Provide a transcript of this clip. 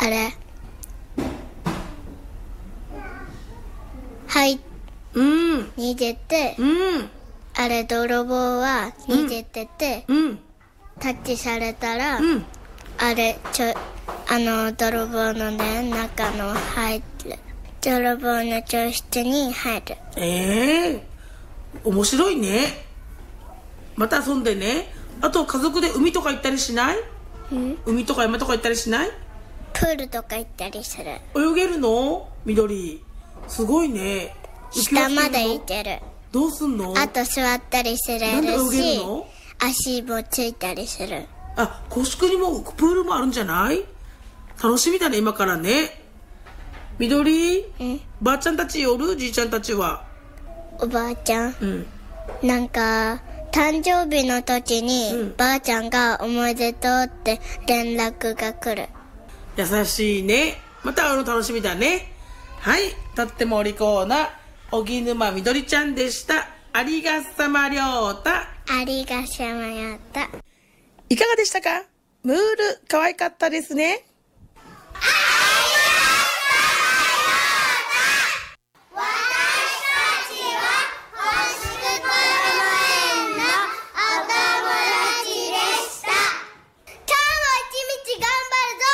あれはいうん。 逃げて、 うん。 あれ泥棒は逃げてて、 うん。 タッチされたら、 うん。 あれ泥棒のね中の入る泥棒の教室に入る。 面白いね。また遊んでね。あと家族で海とか行ったりしない？海とか山とか行ったりしない？ プールとか行ったりする。 泳げるの？緑。すごいね。 下まで行ける。 どうすんの？ あと座ったりするなんで泳げるし、 の？ 足もついたりする。 あ、古宿にもプールもあるんじゃない？楽しみだね、今からね。緑、ばあちゃんたちおる？じいちゃんたちは。 おばあちゃん、なんか誕生日の時に、ばあちゃんがおめでとうって連絡が来る。 優しいね。また会うの楽しみだね。はい、とってもお利口な荻沼みどりちゃんでした。ありがさまりょうた。 ありがさまやった。 いかがでしたか？ムール可愛かったですね。